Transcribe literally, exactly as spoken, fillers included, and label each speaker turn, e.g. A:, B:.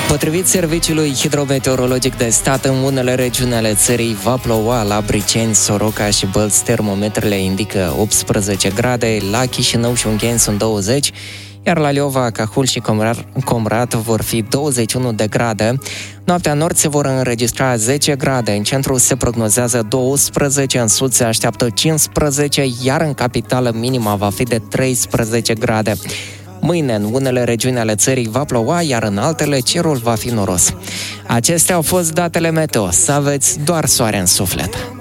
A: Potrivit Serviciului Hidrometeorologic de Stat, în unele regiuni ale țării va ploua. La Briceni, Soroca și Bălți termometrele indică optsprezece grade, la Chișinău și Ungheni sunt douăzeci, iar la Leova, Cahul și Comrat vor fi douăzeci și unu de grade. Noaptea în nord se vor înregistra zece grade, în centru se prognozează douăsprezece, în sud se așteaptă cincisprezece, iar în capitală minima va fi de treisprezece grade. Mâine, în unele regiuni ale țării va ploua, iar în altele cerul va fi noros. Acestea au fost datele meteo. Să aveți doar soare în suflet!